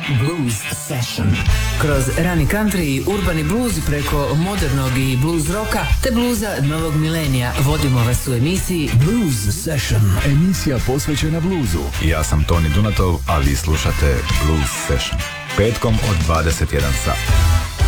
Blues Session. Kroz rani country i urbani blues preko modernog i blues roka te bluza novog milenija vodimo vas u emisiji Blues Session. Emisija posvećena bluzu. Ja sam Toni Dunatov, a vi slušate Blues Session. Petkom od 21 sat.